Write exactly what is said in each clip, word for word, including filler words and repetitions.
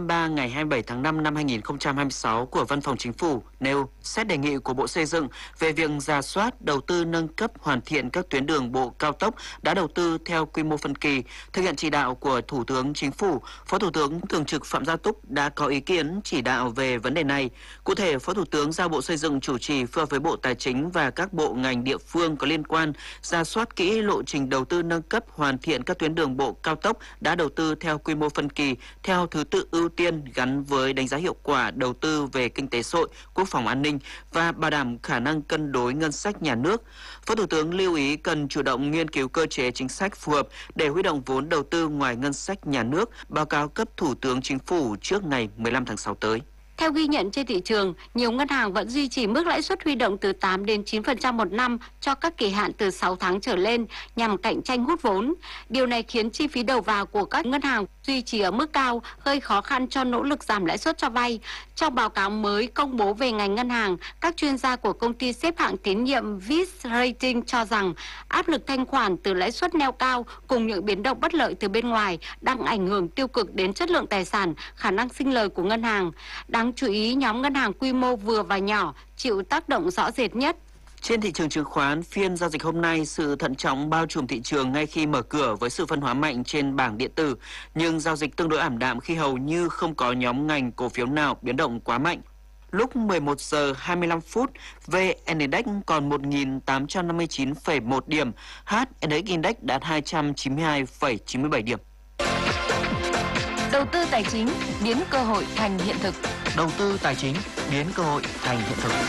ba ngày hai mươi bảy tháng năm năm hai nghìn không trăm hai mươi sáu của Văn phòng Chính phủ nêu xét đề nghị của Bộ Xây dựng về việc rà soát, đầu tư nâng cấp, hoàn thiện các tuyến đường bộ cao tốc đã đầu tư theo quy mô phân kỳ. Thực hiện chỉ đạo của Thủ tướng Chính phủ, Phó Thủ tướng Thường trực Phạm Gia Túc đã có ý kiến chỉ đạo về vấn đề này. Cụ thể, Phó Thủ tướng giao Bộ Xây dựng chủ trì phối hợp với Bộ Tài chính và các bộ ngành địa phương có liên quan rà soát kỹ lộ trình đầu tư nâng cấp, hoàn thiện các tuyến đường bộ cao tốc đã đầu tư theo quy mô phân kỳ, theo thứ tự ưu tiên gắn với đánh giá hiệu quả đầu tư về kinh tế xã hội, quốc phòng an ninh và bảo đảm khả năng cân đối ngân sách nhà nước. Phó Thủ tướng lưu ý cần chủ động nghiên cứu cơ chế chính sách phù hợp để huy động vốn đầu tư ngoài ngân sách nhà nước, báo cáo cấp Thủ tướng Chính phủ trước ngày mười lăm tháng sáu tới. Theo ghi nhận trên thị trường, nhiều ngân hàng vẫn duy trì mức lãi suất huy động từ tám đến chín phần trăm một năm cho các kỳ hạn từ sáu tháng trở lên nhằm cạnh tranh hút vốn. Điều này khiến chi phí đầu vào của các ngân hàng duy trì ở mức cao, gây khó khăn cho nỗ lực giảm lãi suất cho vay. Trong báo cáo mới công bố về ngành ngân hàng, các chuyên gia của công ty xếp hạng tín nhiệm Fitch Rating cho rằng áp lực thanh khoản từ lãi suất neo cao cùng những biến động bất lợi từ bên ngoài đang ảnh hưởng tiêu cực đến chất lượng tài sản, khả năng sinh lời của ngân hàng. Đáng chú ý, nhóm ngân hàng quy mô vừa và nhỏ chịu tác động rõ rệt nhất. Trên thị trường chứng khoán, phiên giao dịch hôm nay, sự thận trọng bao trùm thị trường ngay khi mở cửa với sự phân hóa mạnh trên bảng điện tử, nhưng giao dịch tương đối ảm đạm khi hầu như không có nhóm ngành cổ phiếu nào biến động quá mạnh. Lúc mười một giờ hai mươi lăm phút, vê en Index còn một nghìn tám trăm năm mươi chín phẩy một điểm, hát en ích Index đạt hai trăm chín mươi hai phẩy chín mươi bảy điểm. Đầu tư tài chính biến cơ hội thành hiện thực. Đầu tư tài chính biến cơ hội thành hiện thực.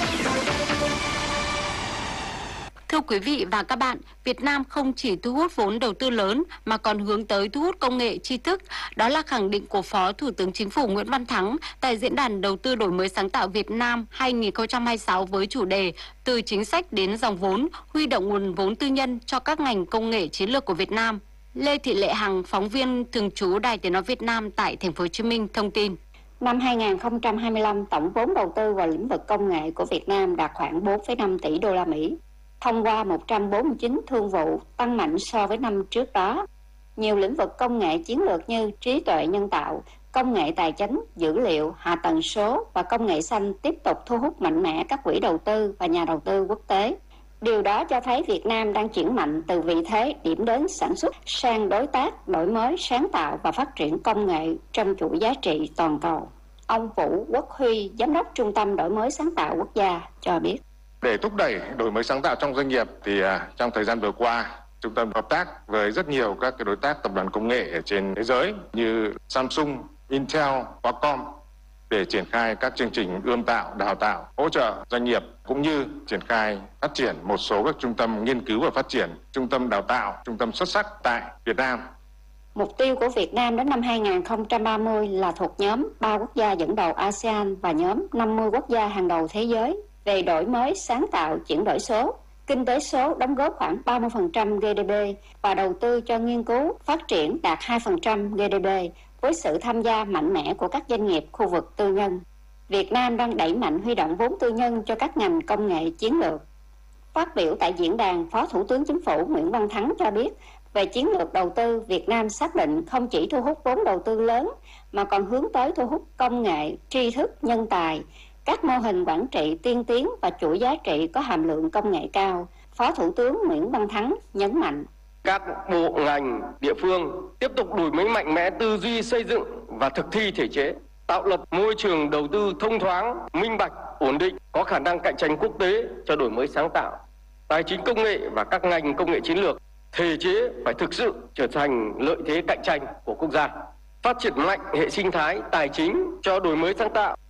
Thưa quý vị và các bạn, Việt Nam không chỉ thu hút vốn đầu tư lớn mà còn hướng tới thu hút công nghệ tri thức. Đó là khẳng định của Phó Thủ tướng Chính phủ Nguyễn Văn Thắng tại Diễn đàn Đầu tư đổi mới sáng tạo Việt Nam hai nghìn không trăm hai mươi sáu với chủ đề Từ chính sách đến dòng vốn, huy động nguồn vốn tư nhân cho các ngành công nghệ chiến lược của Việt Nam. Lê Thị Lệ Hằng, phóng viên thường trú Đài Tiếng nói Việt Nam tại Thành phố Hồ Chí Minh thông tin. Năm hai nghìn không trăm hai mươi lăm, tổng vốn đầu tư vào lĩnh vực công nghệ của Việt Nam đạt khoảng bốn phẩy năm tỷ đô la Mỹ, thông qua một trăm bốn mươi chín thương vụ, tăng mạnh so với năm trước đó. Nhiều lĩnh vực công nghệ chiến lược như trí tuệ nhân tạo, công nghệ tài chính, dữ liệu, hạ tầng số và công nghệ xanh tiếp tục thu hút mạnh mẽ các quỹ đầu tư và nhà đầu tư quốc tế. Điều đó cho thấy Việt Nam đang chuyển mạnh từ vị thế điểm đến sản xuất sang đối tác đổi mới, sáng tạo và phát triển công nghệ trong chuỗi giá trị toàn cầu. Ông Vũ Quốc Huy, Giám đốc Trung tâm Đổi mới sáng tạo quốc gia cho biết. Để thúc đẩy đổi mới sáng tạo trong doanh nghiệp thì trong thời gian vừa qua, trung tâm hợp tác với rất nhiều các cái đối tác tập đoàn công nghệ ở trên thế giới như Samsung, Intel, Qualcomm để triển khai các chương trình ươm tạo, đào tạo, hỗ trợ doanh nghiệp cũng như triển khai phát triển một số các trung tâm nghiên cứu và phát triển, trung tâm đào tạo, trung tâm xuất sắc tại Việt Nam. Mục tiêu của Việt Nam đến năm hai nghìn không trăm ba mươi là thuộc nhóm ba quốc gia dẫn đầu a sê an và nhóm năm mươi quốc gia hàng đầu thế giới về đổi mới, sáng tạo, chuyển đổi số. Kinh tế số đóng góp khoảng ba mươi phần trăm giê đê pê và đầu tư cho nghiên cứu, phát triển đạt hai phần trăm giê đê pê với sự tham gia mạnh mẽ của các doanh nghiệp khu vực tư nhân. Việt Nam đang đẩy mạnh huy động vốn tư nhân cho các ngành công nghệ chiến lược. Phát biểu tại diễn đàn, Phó Thủ tướng Chính phủ Nguyễn Văn Thắng cho biết, về chiến lược đầu tư, Việt Nam xác định không chỉ thu hút vốn đầu tư lớn mà còn hướng tới thu hút công nghệ, tri thức, nhân tài, các mô hình quản trị tiên tiến và chuỗi giá trị có hàm lượng công nghệ cao. Phó Thủ tướng Nguyễn Văn Thắng nhấn mạnh. Các bộ ngành, địa phương tiếp tục đổi mới mạnh mẽ tư duy xây dựng và thực thi thể chế, tạo lập môi trường đầu tư thông thoáng, minh bạch, ổn định, có khả năng cạnh tranh quốc tế cho đổi mới sáng tạo, tài chính công nghệ và các ngành công nghệ chiến lược. Thể chế phải thực sự trở thành lợi thế cạnh tranh của quốc gia. Phát triển mạnh hệ sinh thái tài chính cho đổi mới sáng tạo.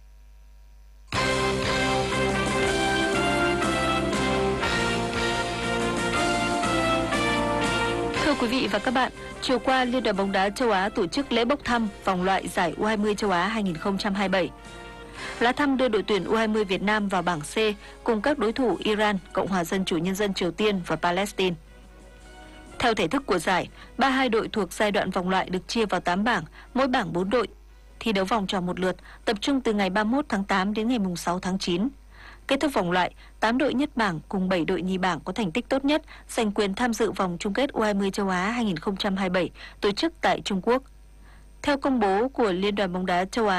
Thưa quý vị và các bạn, chiều qua Liên đoàn bóng đá châu Á tổ chức lễ bốc thăm vòng loại giải U hai mươi châu Á hai nghìn không trăm hai mươi bảy. Lá thăm đưa đội tuyển U hai mươi Việt Nam vào bảng C cùng các đối thủ Iran, Cộng hòa Dân chủ Nhân dân Triều Tiên và Palestine. Theo thể thức của giải, ba mươi hai đội thuộc giai đoạn vòng loại được chia vào tám bảng, mỗi bảng bốn đội. Thi đấu vòng tròn một lượt, tập trung từ ngày ba mươi mốt tháng tám đến ngày sáu tháng chín. Kết thúc vòng loại, tám đội nhất bảng cùng bảy đội nhì bảng có thành tích tốt nhất giành quyền tham dự vòng chung kết U hai mươi châu Á hai nghìn không trăm hai mươi bảy tổ chức tại Trung Quốc. Theo công bố của Liên đoàn bóng đá châu Á,